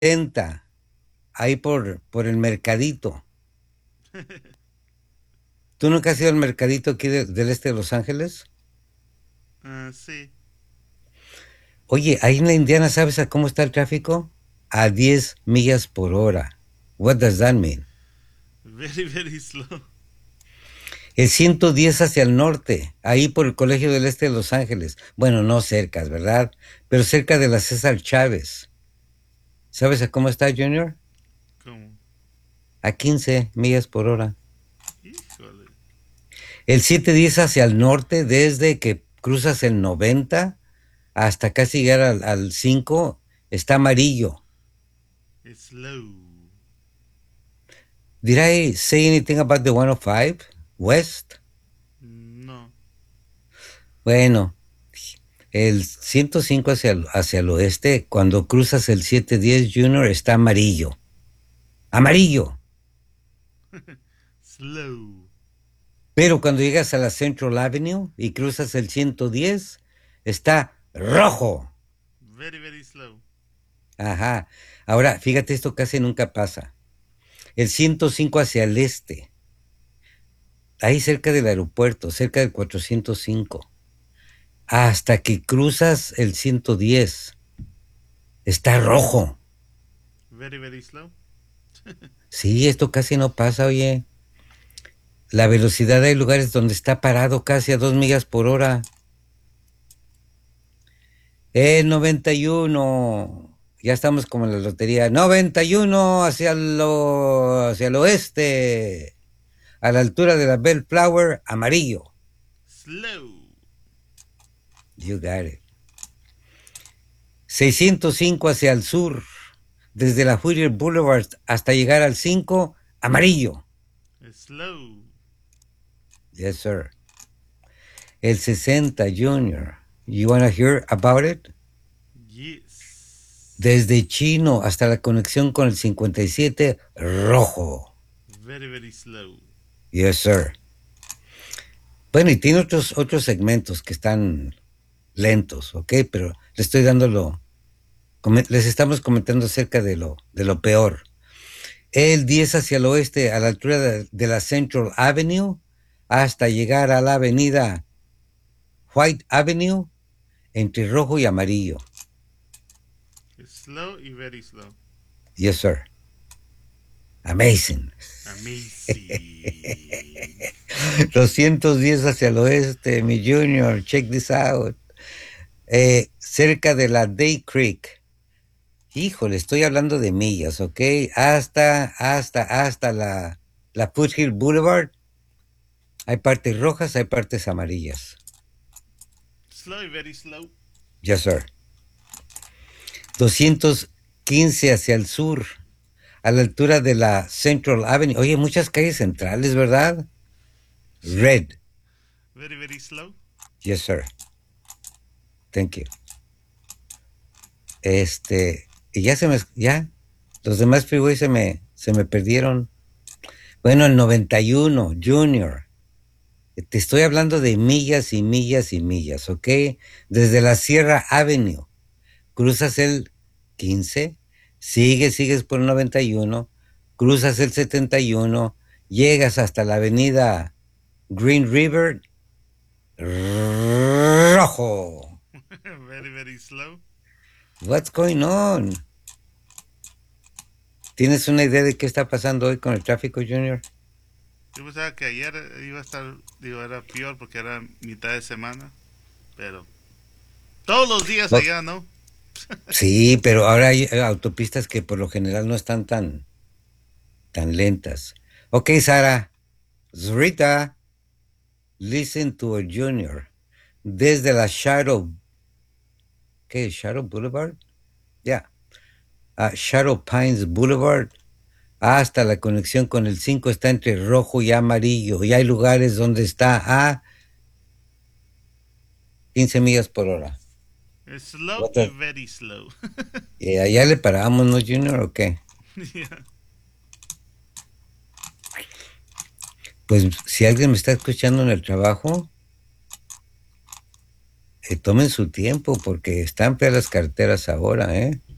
70, ahí por el mercadito. ¿Tú nunca has ido al mercadito aquí del este de Los Ángeles? Sí. Oye, ahí en la Indiana, ¿sabes a cómo está el tráfico? A 10 millas por hora. What does that mean? Very, very slow. El 110 hacia el norte, ahí por el Colegio del Este de Los Ángeles. Bueno, no cerca, ¿verdad? Pero cerca de la César Chávez. ¿Sabes a cómo está, Junior? Como, A 15 millas por hora. híjole. El 710 hacia el norte, desde que cruzas el 90 hasta casi llegar al 5, está amarillo. It's slow. Did I say anything about the 105 West? No. Bueno, el 105 hacia el oeste, cuando cruzas el 710 Junior, está amarillo. Amarillo. Slow. Pero cuando llegas a la Central Avenue y cruzas el 110, está rojo. Very, very slow. Ajá. Ahora, fíjate, esto casi nunca pasa. El 105 hacia el este, ahí cerca del aeropuerto, cerca del 405, hasta que cruzas el 110, está rojo. Very, very slow. Sí, esto casi no pasa, oye. La velocidad, hay lugares donde está parado casi a 2 millas por hora. El 91, ya estamos como en la lotería. 91 hacia el oeste, a la altura de la Bellflower, amarillo. Slow. You got it. 605 hacia el sur, desde la Whittier Boulevard hasta llegar al 5, amarillo. Slow. Yes, sir. El 60 Junior. You wanna hear about it? Yes. Desde Chino hasta la conexión con el 57, rojo. Very, very slow. Yes, sir. Bueno, y tiene otros segmentos que están lentos, ¿ok? Pero le estoy dándolo, les estamos comentando acerca de lo peor. El 10 hacia el oeste, a la altura de la Central Avenue, hasta llegar a la avenida White Avenue, entre rojo y amarillo. Slow y very slow. Yes, sir. Amazing. Amazing. 210 hacia el oeste, mi junior, check this out. Cerca de la Day Creek. Híjole, estoy hablando de millas, ¿ok? Hasta la Foothill Boulevard. Hay partes rojas, hay partes amarillas. Slow y very slow. Yes, sir. 215 hacia el sur, a la altura de la Central Avenue. Oye, muchas calles centrales, ¿verdad? Sí. Red. Very, very slow. Yes, sir. Thank you. Y ya, los demás freeways se me perdieron. Bueno, el 91, Junior. Te estoy hablando de millas y millas y millas, ¿ok? Desde la Sierra Avenue, cruzas el 15, sigues por el 91, cruzas el 71, llegas hasta la avenida Green River, rojo. Very, very slow. What's going on? ¿Tienes una idea de qué está pasando hoy con el tráfico, Junior? Yo pensaba que ayer iba a estar, digo, era peor porque era mitad de semana, pero todos los días No, allá, ¿no? sí, pero ahora hay autopistas que por lo general no están tan lentas. Ok, Sara, Zurita, listen to a Junior. Desde la ¿qué? Shadow Boulevard? Ya. Shadow Pines Boulevard hasta la conexión con el 5 está entre rojo y amarillo. Y hay lugares donde está a 15 millas por hora. Slow y Otra- very slow. allá le paramos, ¿no, Junior, o qué? Yeah. Pues si alguien me está escuchando en el trabajo, tomen su tiempo porque están feas las carreteras ahora, ¿eh?